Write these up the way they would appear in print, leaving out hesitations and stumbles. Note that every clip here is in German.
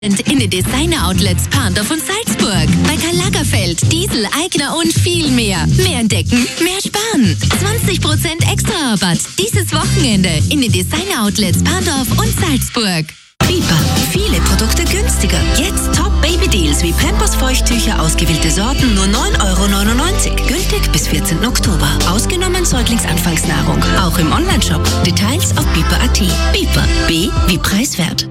In den Designer-Outlets Pandorf und Salzburg. Bei Karl Lagerfeld, Diesel, Aigner und viel mehr. Mehr entdecken, mehr sparen. 20% extra Rabatt dieses Wochenende in den Designer-Outlets Pandorf und Salzburg. Bipa. Viele Produkte günstiger. Jetzt Top-Baby-Deals wie Pampers Feuchttücher, ausgewählte Sorten, nur 9,99 €. Gültig bis 14. Oktober. Ausgenommen Säuglingsanfangsnahrung. Auch im Onlineshop. Details auf bipa.at. Bipa. B wie preiswert.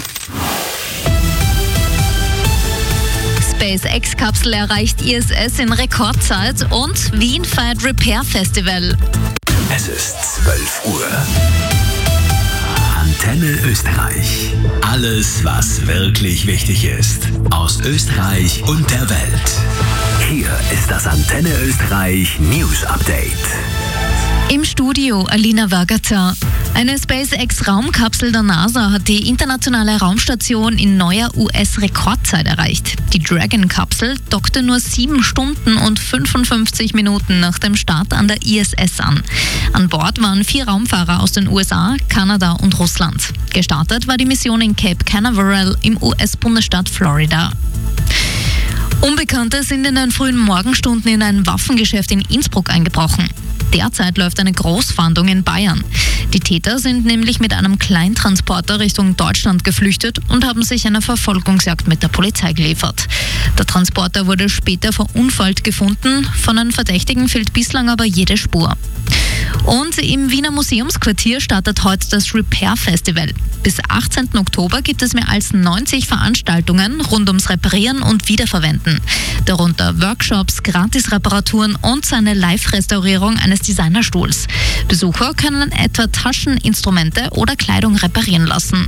SpaceX-Kapsel erreicht ISS in Rekordzeit und Wien feiert Repair Festival. Es ist 12 Uhr. Antenne Österreich. Alles, was wirklich wichtig ist. Aus Österreich und der Welt. Hier ist das Antenne Österreich News Update. Im Studio Alina Wagater. Eine SpaceX-Raumkapsel der NASA hat die internationale Raumstation in neuer US-Rekordzeit erreicht. Die Dragon-Kapsel dockte nur 7 Stunden und 55 Minuten nach dem Start an der ISS an. An Bord waren 4 Raumfahrer aus den USA, Kanada und Russland. Gestartet war die Mission in Cape Canaveral im US-Bundesstaat Florida. Unbekannte sind in den frühen Morgenstunden in ein Waffengeschäft in Innsbruck eingebrochen. Derzeit läuft eine Großfahndung in Bayern. Die Täter sind nämlich mit einem Kleintransporter Richtung Deutschland geflüchtet und haben sich einer Verfolgungsjagd mit der Polizei geliefert. Der Transporter wurde später verunfallt gefunden, von den Verdächtigen fehlt bislang aber jede Spur. Und im Wiener Museumsquartier startet heute das Repair Festival. Bis 18. Oktober gibt es mehr als 90 Veranstaltungen rund ums Reparieren und Wiederverwenden. Darunter Workshops, Gratisreparaturen und eine Live-Restaurierung eines Designerstuhls. Besucher können etwa Taschen, Instrumente oder Kleidung reparieren lassen.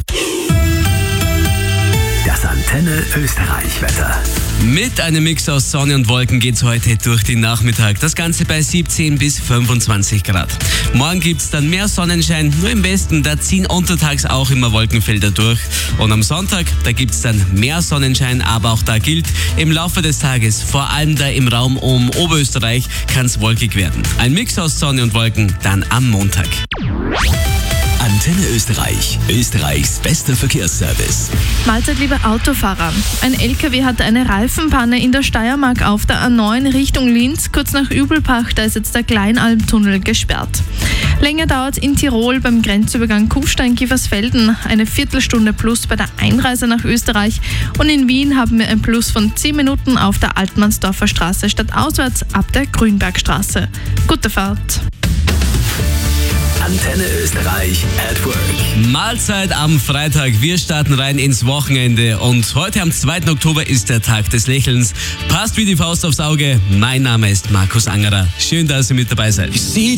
Das Antenne Österreich Wetter. Mit einem Mix aus Sonne und Wolken geht's heute durch den Nachmittag. Das Ganze bei 17 bis 25 Grad. Morgen gibt's dann mehr Sonnenschein, nur im Westen, da ziehen untertags auch immer Wolkenfelder durch. Und am Sonntag, da gibt's dann mehr Sonnenschein, aber auch da gilt, im Laufe des Tages, vor allem da im Raum um Oberösterreich, kann's wolkig werden. Ein Mix aus Sonne und Wolken dann am Montag. Antenne Österreich, Österreichs bester Verkehrsservice. Mahlzeit, liebe Autofahrer. Ein LKW hatte eine Reifenpanne in der Steiermark auf der A9 Richtung Linz. Kurz nach Übelbach, da ist jetzt der Kleinalmtunnel gesperrt. Länger dauert in Tirol beim Grenzübergang Kufstein-Kiefersfelden eine Viertelstunde plus bei der Einreise nach Österreich. Und in Wien haben wir ein Plus von 10 Minuten auf der Altmannsdorfer Straße statt auswärts ab der Grünbergstraße. Gute Fahrt. Antenne Österreich at Work. Mahlzeit am Freitag. Wir starten rein ins Wochenende und heute am 2. Oktober ist der Tag des Lächelns. Passt wie die Faust aufs Auge. Mein Name ist Markus Angerer. Schön, dass ihr mit dabei seid.